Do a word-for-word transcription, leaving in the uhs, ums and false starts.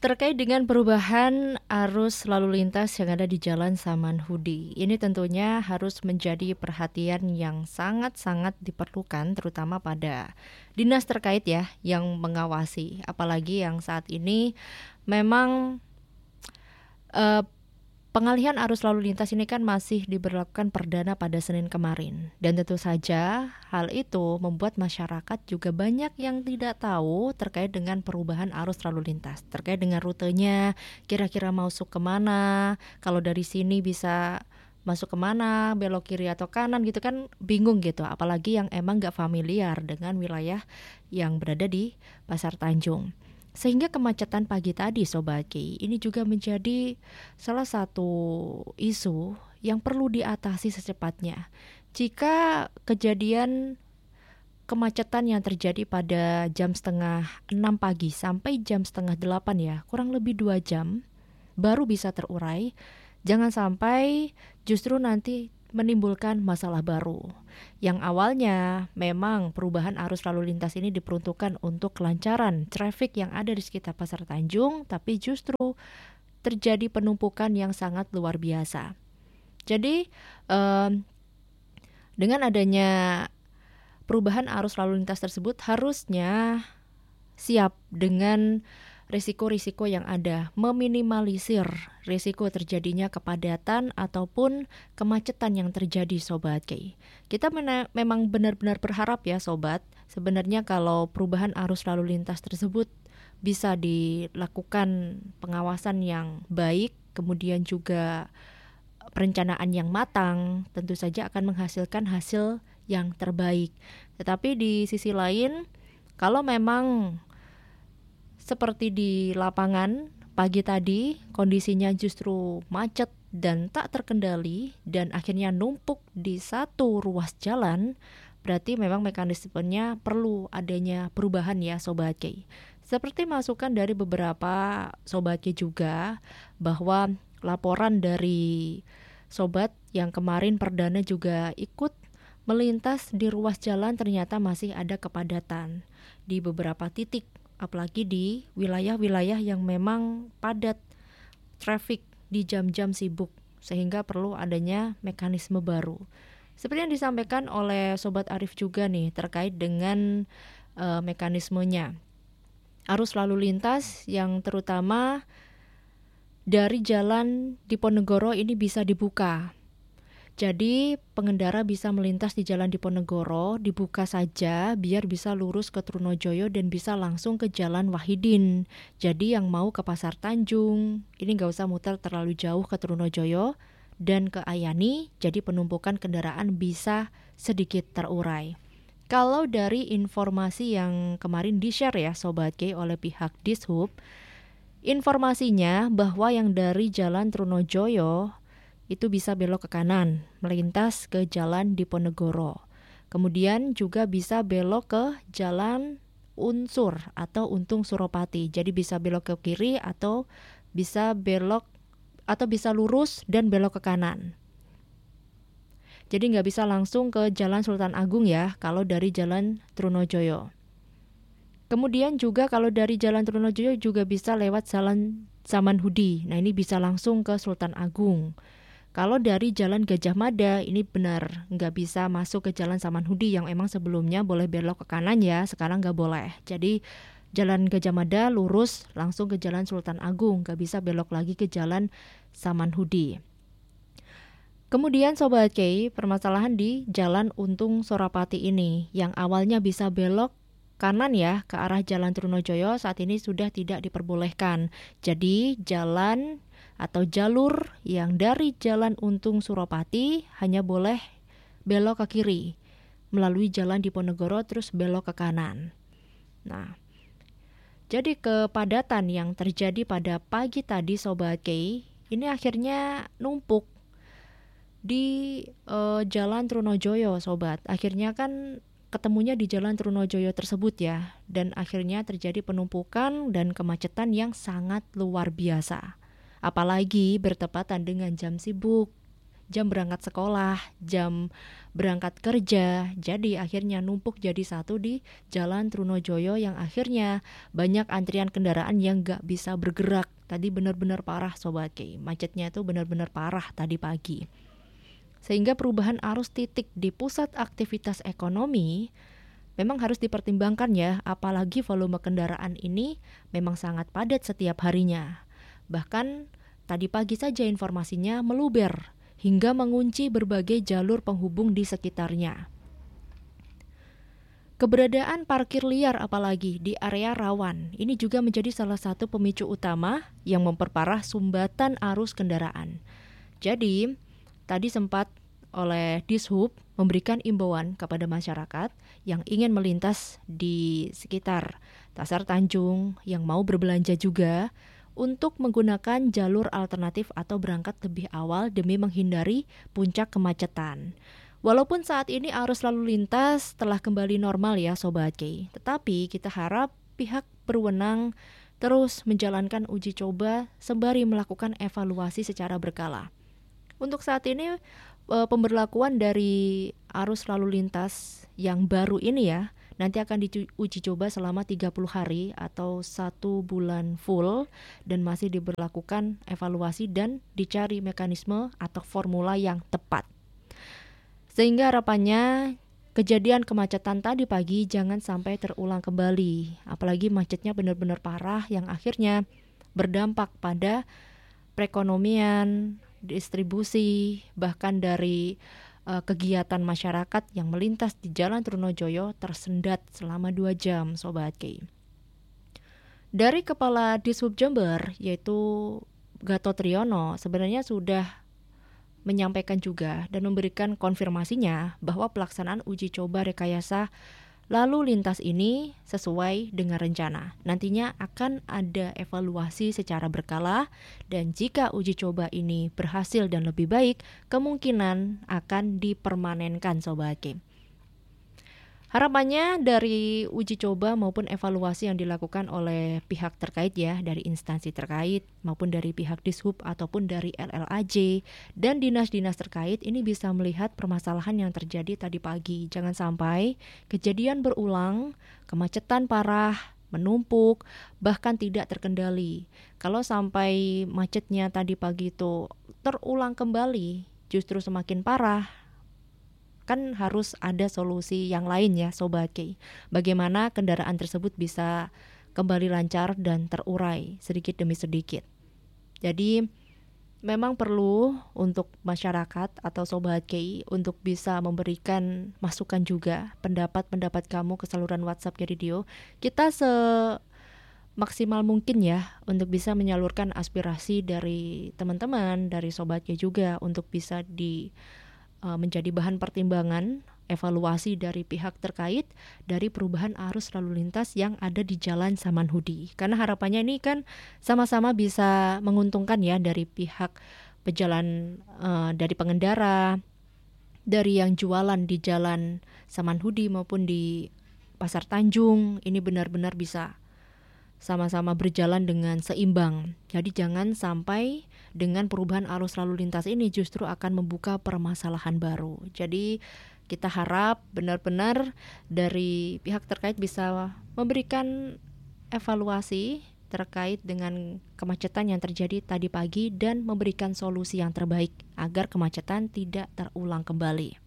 Terkait dengan perubahan arus lalu lintas yang ada di Jalan Samanhudi, ini tentunya harus menjadi perhatian yang sangat-sangat diperlukan, terutama pada dinas terkait ya, yang mengawasi. Apalagi yang saat ini memang eh, pengalihan arus lalu lintas ini kan masih diberlakukan perdana pada Senin kemarin. Dan tentu saja hal itu membuat masyarakat juga banyak yang tidak tahu terkait dengan perubahan arus lalu lintas. Terkait dengan rutenya, kira-kira masuk kemana, kalau dari sini bisa masuk kemana, belok kiri atau kanan gitu kan bingung gitu. Apalagi yang emang gak familiar dengan wilayah yang berada di Pasar Tanjung. Sehingga kemacetan pagi tadi Sobat Ki ini juga menjadi salah satu isu yang perlu diatasi secepatnya. Jika kejadian kemacetan yang terjadi pada jam setengah enam pagi sampai jam setengah delapan ya, kurang lebih dua jam baru bisa terurai, jangan sampai justru nanti menimbulkan masalah baru. Yang awalnya memang perubahan arus lalu lintas ini diperuntukkan untuk kelancaran trafik yang ada di sekitar Pasar Tanjung, tapi justru terjadi penumpukan yang sangat luar biasa. Jadi um, dengan adanya perubahan arus lalu lintas tersebut harusnya siap dengan risiko-risiko yang ada, meminimalisir risiko terjadinya kepadatan ataupun kemacetan yang terjadi Sobat Ki. Kita mena- memang benar-benar berharap ya Sobat, sebenarnya kalau perubahan arus lalu lintas tersebut bisa dilakukan pengawasan yang baik, kemudian juga perencanaan yang matang, tentu saja akan menghasilkan hasil yang terbaik. Tetapi di sisi lain, kalau memang seperti di lapangan pagi tadi kondisinya justru macet dan tak terkendali dan akhirnya numpuk di satu ruas jalan, berarti memang mekanismenya perlu adanya perubahan ya Sobat Ki. Seperti masukan dari beberapa Sobat Ki juga bahwa laporan dari Sobat yang kemarin perdana juga ikut melintas di ruas jalan ternyata masih ada kepadatan di beberapa titik. Apalagi di wilayah-wilayah yang memang padat traffic di jam-jam sibuk, sehingga perlu adanya mekanisme baru. Seperti yang disampaikan oleh Sobat Arif juga nih terkait dengan uh, mekanismenya. Arus lalu lintas yang terutama dari jalan Diponegoro ini bisa dibuka. Jadi pengendara bisa melintas di Jalan Diponegoro, dibuka saja biar bisa lurus ke Trunojoyo dan bisa langsung ke Jalan Wahidin. Jadi yang mau ke Pasar Tanjung, ini gak usah muter terlalu jauh ke Trunojoyo dan ke Ayani, jadi penumpukan kendaraan bisa sedikit terurai. Kalau dari informasi yang kemarin di-share ya Sobat Ki oleh pihak Dishub, informasinya bahwa yang dari Jalan Trunojoyo itu bisa belok ke kanan, melintas ke Jalan Diponegoro. Kemudian juga bisa belok ke Jalan Unsur atau Untung Suropati. Jadi bisa belok ke kiri atau bisa belok atau bisa lurus dan belok ke kanan. Jadi nggak bisa langsung ke Jalan Sultan Agung ya, kalau dari Jalan Trunojoyo. Kemudian juga kalau dari Jalan Trunojoyo juga bisa lewat Jalan Samanhudi. Nah ini bisa langsung ke Sultan Agung. Kalau dari Jalan Gajah Mada ini benar nggak bisa masuk ke Jalan Samanhudi yang emang sebelumnya boleh belok ke kanan ya, sekarang nggak boleh. Jadi Jalan Gajah Mada lurus langsung ke Jalan Sultan Agung, nggak bisa belok lagi ke Jalan Samanhudi. Kemudian Sobat Ki, permasalahan di Jalan Untung Suropati ini yang awalnya bisa belok kanan ya ke arah Jalan Trunojoyo saat ini sudah tidak diperbolehkan. Jadi jalan atau jalur yang dari Jalan Untung Suropati hanya boleh belok ke kiri melalui Jalan Diponegoro terus belok ke kanan. Nah, jadi kepadatan yang terjadi pada pagi tadi Sobat Ki ini akhirnya numpuk di uh, Jalan Trunojoyo Sobat. Akhirnya kan ketemunya di Jalan Trunojoyo tersebut ya, dan akhirnya terjadi penumpukan dan kemacetan yang sangat luar biasa. Apalagi bertepatan dengan jam sibuk. jam berangkat sekolah, jam berangkat kerja. Jadi akhirnya numpuk jadi satu di Jalan Trunojoyo yang akhirnya banyak antrian kendaraan yang gak bisa bergerak. Tadi benar-benar parah Sobat Key, macetnya itu benar-benar parah tadi pagi. Sehingga perubahan arus titik di pusat aktivitas ekonomi memang harus dipertimbangkan ya, apalagi volume kendaraan ini memang sangat padat setiap harinya. Bahkan tadi pagi saja informasinya meluber hingga mengunci berbagai jalur penghubung di sekitarnya. Keberadaan parkir liar apalagi di area rawan, ini juga menjadi salah satu pemicu utama yang memperparah sumbatan arus kendaraan. Jadi, tadi sempat oleh Dishub memberikan imbauan kepada masyarakat yang ingin melintas di sekitar Pasar Tanjung, yang mau berbelanja juga, untuk menggunakan jalur alternatif atau berangkat lebih awal demi menghindari puncak kemacetan. Walaupun saat ini arus lalu lintas telah kembali normal ya Sobat Key, tetapi kita harap pihak berwenang terus menjalankan uji coba sembari melakukan evaluasi secara berkala. Untuk saat ini pemberlakuan dari arus lalu lintas yang baru ini ya, nanti akan diuji coba selama tiga puluh hari atau satu bulan full, dan masih diberlakukan evaluasi dan dicari mekanisme atau formula yang tepat. Sehingga harapannya kejadian kemacetan tadi pagi jangan sampai terulang kembali, apalagi macetnya benar-benar parah yang akhirnya berdampak pada perekonomian, distribusi, bahkan dari uh, kegiatan masyarakat yang melintas di Jalan Trunojoyo tersendat selama dua jam Sobat Key. Dari Kepala Dishub Jember yaitu Gatot Triyono sebenarnya sudah menyampaikan juga dan memberikan konfirmasinya bahwa pelaksanaan uji coba rekayasa lalu lintas ini sesuai dengan rencana. Nantinya akan ada evaluasi secara berkala, dan jika uji coba ini berhasil dan lebih baik, kemungkinan akan dipermanenkan Sobat Kim. Harapannya dari uji coba maupun evaluasi yang dilakukan oleh pihak terkait ya, dari instansi terkait maupun dari pihak Dishub ataupun dari L L A J dan dinas-dinas terkait ini bisa melihat permasalahan yang terjadi tadi pagi. Jangan sampai kejadian berulang, kemacetan parah, menumpuk, bahkan tidak terkendali. Kalau sampai macetnya tadi pagi itu terulang kembali, justru semakin parah. Kan harus ada solusi yang lain ya Sobat Key. Bagaimana kendaraan tersebut bisa kembali lancar dan terurai sedikit demi sedikit. Jadi memang perlu untuk masyarakat atau Sobat Key untuk bisa memberikan masukan juga, pendapat-pendapat kamu ke saluran WhatsApp Radio. Kita se maksimal mungkin ya untuk bisa menyalurkan aspirasi dari teman-teman, dari Sobat Key juga untuk bisa di menjadi bahan pertimbangan evaluasi dari pihak terkait dari perubahan arus lalu lintas yang ada di Jalan Samanhudi. Karena harapannya ini kan sama-sama bisa menguntungkan ya dari pihak pejalan, uh, dari pengendara, dari yang jualan di Jalan Samanhudi maupun di Pasar Tanjung. Ini benar-benar bisa sama-sama berjalan dengan seimbang. Jadi jangan sampai dengan perubahan arus lalu lintas ini justru akan membuka permasalahan baru. Jadi kita harap benar-benar dari pihak terkait bisa memberikan evaluasi terkait dengan kemacetan yang terjadi tadi pagi dan memberikan solusi yang terbaik agar kemacetan tidak terulang kembali.